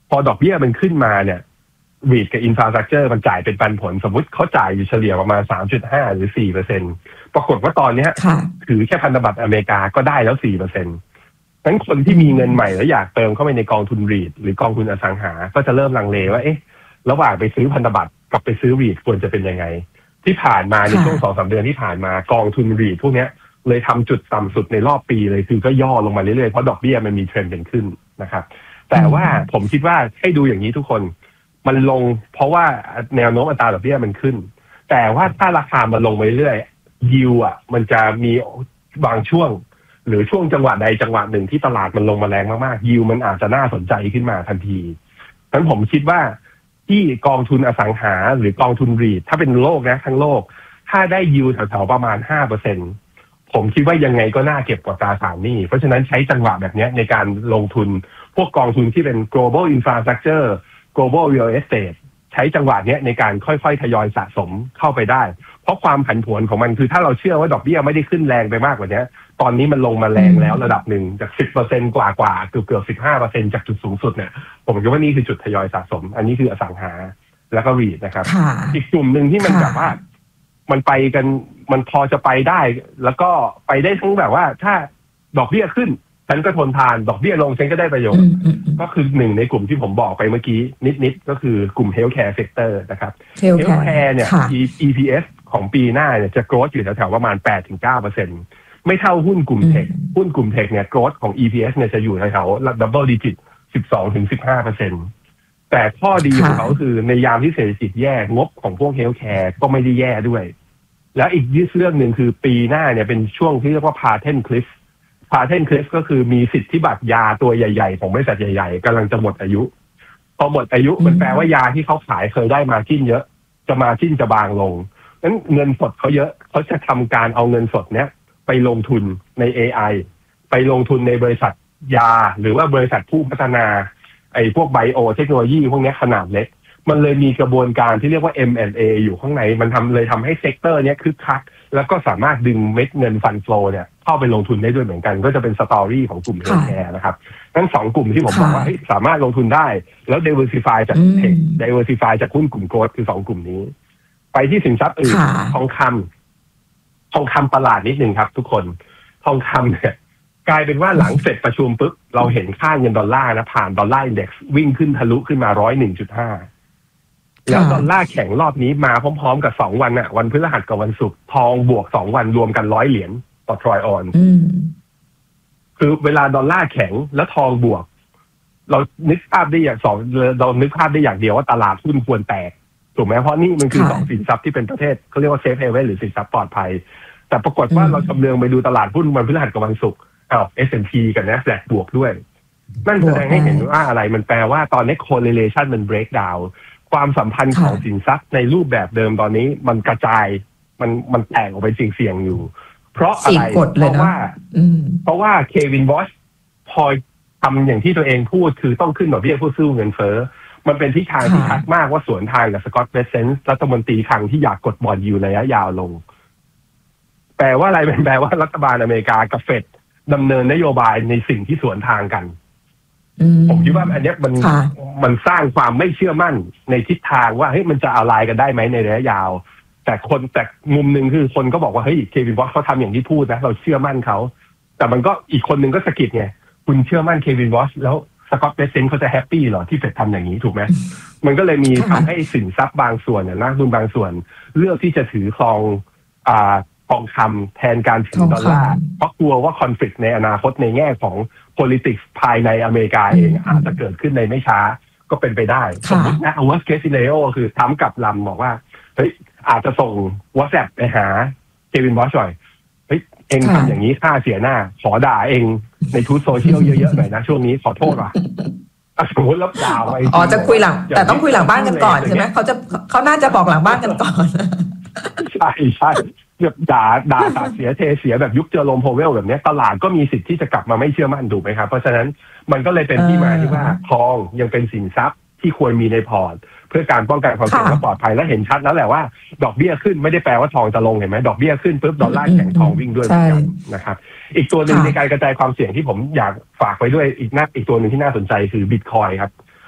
พอดอกเบี้ยมันขึ้นมาเนี่ยรีทกับอินฟราสตรัคเจอร์มันจ่ายเป็นปันผลสมมุติเขาจ่ายอยู่เฉลี่ยประมาณ 3.5 หรือ 4% ปรากฏว่าตอนนี้ถือแค่พันธบัตรอเมริกาก็ได้แล้ว 4%งั้นคนที่มีเงินใหม่แล้วอยากเติมเข้าไปในกองทุนรีทหรือกองทุนอสังหาก็จะเริ่มลังเลว่าระหว่างไปซื้อพันธบัตรกับไปซื้อรีทควรจะเป็นยังไงที่ผ่านมาในช่วง 2-3 เดือนที่ผ่านมากองทุนรีทพวกนี้เลยทำจุดต่ำสุดในรอบปีเลยคือก็ย่อลงมาเรื่อยๆเพราะดอกเบี้ยมันมีเทรนด์เป็นขึ้นนะครับแต่ว่าผมคิดว่าให้ดูอย่างนี้ทุกคนมันลงเพราะว่าแนวโน้มอัตราดอกเบี้ยมันขึ้นแต่ว่าถ้าราคามันลงไปเรื่อยยิวมันจะมีบางช่วงหรือช่วงจังหวะใดจังหวะหนึ่งที่ตลาดมันลงมาแรงมากๆยิวมันอาจจะน่าสนใจขึ้นมาทันทีฉะนั้นผมคิดว่าที่กองทุนอสังหาหรือกองทุนรีทถ้าเป็นโลกนะทั้งโลกถ้าได้ยิวแถวๆประมาณ 5%ผมคิดว่ายังไงก็น่าเก็บกว่าตราสารหนี้เพราะฉะนั้นใช้จังหวะแบบนี้ในการลงทุนพวกกองทุนที่เป็น global infrastructure global real estate ใช้จังหวะนี้ในการค่อยๆทยอยสะสมเข้าไปได้เพราะความผันผวนของมันคือถ้าเราเชื่อว่าดอกเบี้ยไม่ได้ขึ้นแรงไปมากกว่านี้ตอนนี้มันลงมาแรงแล้วระดับหนึ่งจาก 10% กว่าเกือบ 15% จากจุดสูงสุดเนี่ยผมคิดว่านี่คือจุดทยอยสะสมอันนี้คืออสังหาแล้วก็รีทนะครับอีกกลุ่มหนึ่งที่มันแบบว่ามันไปกันมันพอจะไปได้แล้วก็ไปได้ทั้งแบบว่าถ้าดอกเบี้ยขึ้นฉันก็ทนทานดอกเบี้ยลงฉันก็ได้ประโยชน์ก็คือหนึ่งในกลุ่มที่ผมบอกไปเมื่อกี้นิดก็คือกลุ่ม healthcare sector นะครับ healthcare เนี่ย EPS ของปีหน้าเนี่ยจะโกรธอยู่แถวๆประมาณ 8-9% ไม่เท่าหุ้นกลุ่มเทคหุ้นกลุ่มเทคเนี่ยโกรธของ EPS เนี่ยจะอยู่แถวๆ double digit 12-15%แต่ข้อดีของเขาคือในยามที่เศรษฐกิจแย่งบของพวก healthcare ก็ไม่ได้แย่ด้วยแล้วอีกเรื่องหนึ่งคือปีหน้าเนี่ยเป็นช่วงที่เรียกว่า patent cliff ก็คือมีสิทธิบัตรยาตัวใหญ่ๆของบริษัทใหญ่ๆกำลังจะหมดอายุพอหมดอายุมันแปลว่ายาที่เขาขายเคยได้มาจิ้นเยอะจะมาจิ้นจะบางลงนั้นเงินสดเขาเยอะเขาจะทำการเอาเงินสดเนี้ยไปลงทุนใน AI ไปลงทุนในบริษัทยาหรือว่าบริษัทผู้พัฒนาไอ้พวกไบโอเทคโนโลยีพวกนี้ขนาดเล็กมันเลยมีกระบวนการที่เรียกว่า M&A อยู่ข้างในมันเลยทำให้เซกเตอร์นี้คึกคักแล้วก็สามารถดึงเม็ดเงินฟันโฟลเนี่ยเข้าไปลงทุนได้ด้วยเหมือนกันก็จะเป็นสตอรี่ของกลุ่มเฮลท์แคร์นะครับทั้งสองกลุ่มที่ผมบอกว่าสามารถลงทุนได้แล้ว diversify จากเทค diversify จากหุ้นกลุ่มโกลด์คือสองกลุ่มนี้ไปที่สินทรัพย์อื่นทองคำประหลาดนิดนึงครับทุกคนทองคำเนี่ยกลายเป็นว่าหลังเสร็จประชุมปุ๊บเราเห็นค่าเงินดอลลาร์นะผ่านดอลลาร์อินเด็กซ์วิ่งขึ้นทะลุขึ้นมา 101.5 แล้วดอลลาร์แข็งรอบนี้มาพร้อมๆกับ2วันน่ะวันพฤหัสกับวันศุกร์ทองบวก2วันรวมกัน100 เหรียญต่อทรอยออนคือเวลาดอลลาร์แข็งแล้วทองบวกเรานึกภาพได้อย่างเดียวว่าตลาดหุ้นควรแตกถูกไหมเพราะนี่มันคือ2สินทรัพย์ที่เป็นประเภทเขาเรียกว่าเซฟเฮเว่นหรือสินทรัพย์ปลอดภัยแต่ปรากฏว่าเราชำเลืองไปดูตลาดหุ้นวันพฤหัสกับวันศุกร์S&P กับ NASDAQ บวกด้วยนั่นแสดงให้เห็นว่าอะไรมันแปลว่าตอนนี้ correlation มัน break down ความสัมพันธ์ของสินทรัพย์ในรูปแบบเดิมตอนนี้มันกระจายมันแตกออกไปเสี่ยงอยู่เพราะอะไรเพราะว่าเควินบอชพอทำอย่างที่ตัวเองพูดคือต้องขึ้นดอกเบี้ยผู้สู้เงินเฟ้อมันเป็นทิศทางที่ชัดมากว่าสวนทางกับสกอตต์เบสเซนส์รัฐมนตรีคลังที่อยากกดบอลยูระยะยาวลงแปลว่าอะไรแปลว่ารัฐบาลอเมริกากับเฟดดำเนินนโยบายในสิ่งที่สวนทางกันผมคิดว่าอันนี้มันสร้างความไม่เชื่อมั่นในทิศทางว่าเฮ้ยมันจะอะไรกันได้ไหมในระยะยาวแต่มุมหนึ่งคือคนก็บอกว่าเฮ้ยเควินบอชเขาทำอย่างที่พูดนะเราเชื่อมั่นเขาแต่มันก็อีกคนหนึ่งก็สะกิดไงคุณเชื่อมั่นเควินบอชแล้วสกอตต์เบสเซนส์เขาจะแฮปปี้เหรอที่เฟดทำอย่างนี้ถูกไหมมันก็เลยมีทำให้สินทรัพย์บางส่วนเนี่ยนักลงทุนบางส่วนเลือกที่จะถือครองทองคำแทนการถือดอลลาร์เพราะกลัวว่าคอนฟลิกต์ในอนาคตในแง่ของ politics ภายในอเมริกาเองอาจจะเกิดขึ้นในไม่ช้าก็เป็นไปได้สมมตินะ worst case scenario คือทำกับลำบอกว่าเฮ้ยอาจจะส่ง WhatsApp ไปหาเควินบอชหน่อยเฮ้ยเองทำอย่างนี้ค่าเสียหน้าขอด่าเองในทูตโซเชียลเยอะๆหน่อยนะช่วงนี้ขอโทษว่ะสมมติรับด่าไปจะคุยหลังแต่ต้องคุยหลังบ้านกันก่อนใช่ไหมเขาน่าจะบอกหลังบ้านกันก่อนใช่แบบด่าเสียแบบยุคเจอโรมโพเวลแบบนี้ตลาดก็มีสิทธิ์ที่จะกลับมาไม่เชื่อมั่นถูกไหมครับเพราะฉะนั้นมันก็เลยเป็นที่มาที่ว่าทองยังเป็นสินทรัพย์ที่ควรมีในพอร์ตเพื่อการป้องกันความเสี่ยงและปลอดภัยและเห็นชัดแล้วแหละว่าดอกเบี้ยขึ้นไม่ได้แปลว่าทองจะลงเห็นไหมดอกเบี้ยขึ้นปุ๊บดอลลาร์แข็งทองวิ่งด้วยเหมือนกันนะครับอีกตัวหนึ่งในการกระจายความเสี่ยงที่ผมอยากฝากไว้ด้วยอีกตัวหนึ่งที่น่าสนใจคือบิตคอยครับ